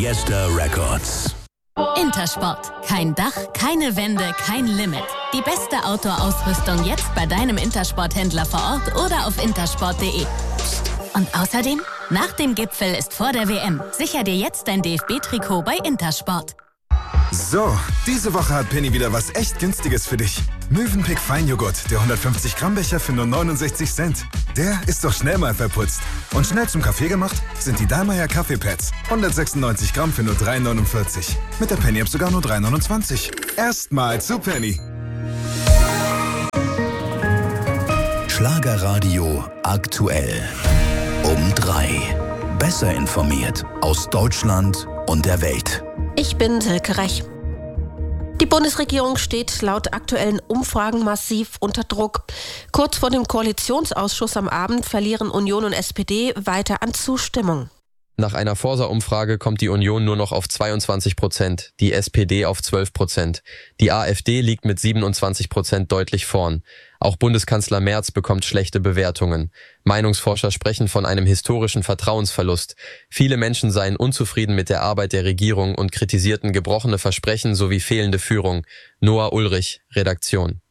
Fiesta Records. Intersport. Kein Dach, keine Wände, kein Limit. Die beste Outdoor-Ausrüstung jetzt bei deinem Intersport-Händler vor Ort oder auf intersport.de. Und außerdem, nach dem Gipfel ist vor der WM. Sicher dir jetzt dein DFB-Trikot bei Intersport. So, diese Woche hat Penny wieder was echt Günstiges für dich. Mövenpick Feinjoghurt, der 150 Gramm Becher für nur 69 Cent. Der ist doch schnell mal verputzt. Und schnell zum Kaffee gemacht sind die Dallmayr Kaffeepads. 196 Gramm für nur 3,49. Mit der Penny-App sogar nur 3,29. Erstmal zu Penny. Schlagerradio aktuell. Um 3. Besser informiert aus Deutschland und der Welt. Ich bin Silke Rech. Die Bundesregierung steht laut aktuellen Umfragen massiv unter Druck. Kurz vor dem Koalitionsausschuss am Abend verlieren Union und SPD weiter an Zustimmung. Nach einer Forsa-Umfrage kommt die Union nur noch auf 22%, die SPD auf 12%. Die AfD liegt mit 27% deutlich vorn. Auch Bundeskanzler Merz bekommt schlechte Bewertungen. Meinungsforscher sprechen von einem historischen Vertrauensverlust. Viele Menschen seien unzufrieden mit der Arbeit der Regierung und kritisierten gebrochene Versprechen sowie fehlende Führung. Noah Ulrich, Redaktion.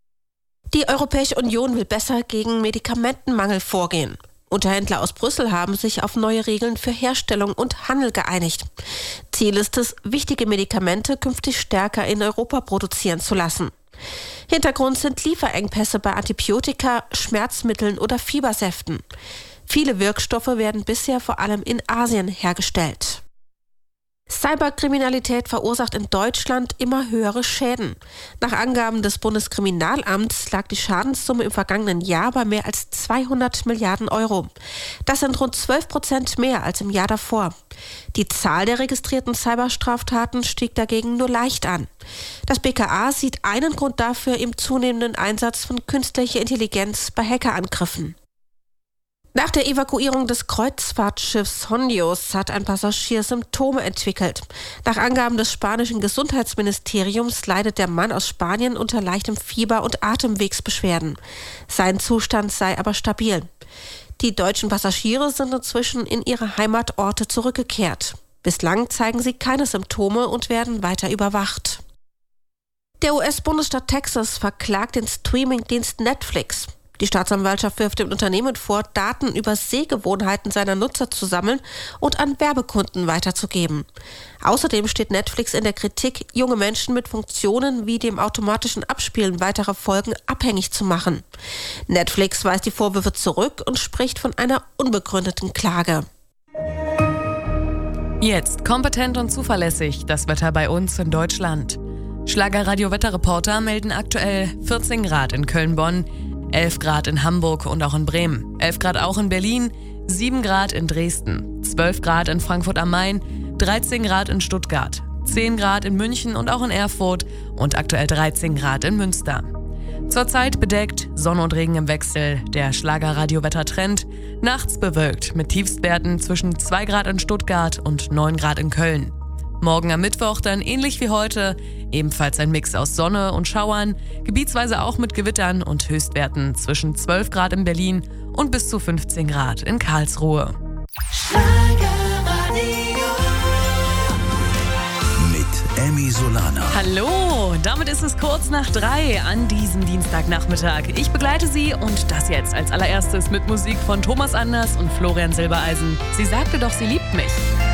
Die Europäische Union will besser gegen Medikamentenmangel vorgehen. Unterhändler aus Brüssel haben sich auf neue Regeln für Herstellung und Handel geeinigt. Ziel ist es, wichtige Medikamente künftig stärker in Europa produzieren zu lassen. Hintergrund sind Lieferengpässe bei Antibiotika, Schmerzmitteln oder Fiebersäften. Viele Wirkstoffe werden bisher vor allem in Asien hergestellt. Cyberkriminalität verursacht in Deutschland immer höhere Schäden. Nach Angaben des Bundeskriminalamts lag die Schadenssumme im vergangenen Jahr bei mehr als 200 Milliarden Euro. Das sind rund 12% mehr als im Jahr davor. Die Zahl der registrierten Cyberstraftaten stieg dagegen nur leicht an. Das BKA sieht einen Grund dafür im zunehmenden Einsatz von künstlicher Intelligenz bei Hackerangriffen. Nach der Evakuierung des Kreuzfahrtschiffs Hondios hat ein Passagier Symptome entwickelt. Nach Angaben des spanischen Gesundheitsministeriums leidet der Mann aus Spanien unter leichtem Fieber und Atemwegsbeschwerden. Sein Zustand sei aber stabil. Die deutschen Passagiere sind inzwischen in ihre Heimatorte zurückgekehrt. Bislang zeigen sie keine Symptome und werden weiter überwacht. Der US-Bundesstaat Texas verklagt den Streamingdienst Netflix. Die Staatsanwaltschaft wirft dem Unternehmen vor, Daten über Sehgewohnheiten seiner Nutzer zu sammeln und an Werbekunden weiterzugeben. Außerdem steht Netflix in der Kritik, junge Menschen mit Funktionen wie dem automatischen Abspielen weiterer Folgen abhängig zu machen. Netflix weist die Vorwürfe zurück und spricht von einer unbegründeten Klage. Jetzt kompetent und zuverlässig das Wetter bei uns in Deutschland. Schlagerradio-Wetterreporter melden aktuell 14 Grad in Köln-Bonn, 11 Grad in Hamburg und auch in Bremen, 11 Grad auch in Berlin, 7 Grad in Dresden, 12 Grad in Frankfurt am Main, 13 Grad in Stuttgart, 10 Grad in München und auch in Erfurt und aktuell 13 Grad in Münster. Zurzeit bedeckt, Sonne und Regen im Wechsel, der Schlagerradio-Wettertrend, nachts bewölkt mit Tiefstwerten zwischen 2 Grad in Stuttgart und 9 Grad in Köln. Morgen am Mittwoch dann ähnlich wie heute, ebenfalls ein Mix aus Sonne und Schauern, gebietsweise auch mit Gewittern und Höchstwerten zwischen 12 Grad in Berlin und bis zu 15 Grad in Karlsruhe. Mit Emmy Solana. Hallo, damit ist es kurz nach 3 an diesem Dienstagnachmittag. Ich begleite Sie und das jetzt als allererstes mit Musik von Thomas Anders und Florian Silbereisen. Sie sagte doch, sie liebt mich.